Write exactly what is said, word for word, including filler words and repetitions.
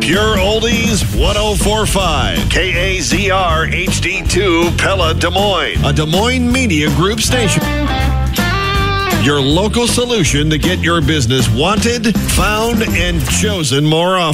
Pure Oldies one oh four point five. K A Z R H D two Pella, Des Moines. A Des Moines Media Group station. Your local solution to get your business wanted, found, and chosen more often.